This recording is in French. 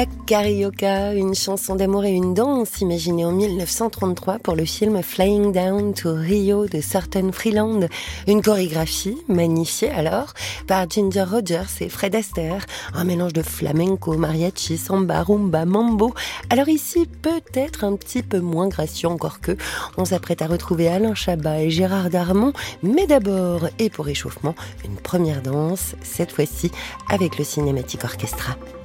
Carioca, une chanson d'amour et une danse imaginée en 1933 pour le film Flying Down to Rio de Thornton Freeland. Une chorégraphie magnifiée alors par Ginger Rogers et Fred Astaire. Un mélange de flamenco, mariachi, samba, rumba, mambo. Alors ici, peut-être un petit peu moins gracieux encore que. On s'apprête à retrouver Alain Chabat et Gérard Darmon. Mais d'abord, et pour échauffement, une première danse, cette fois-ci avec le Cinematic Orchestra.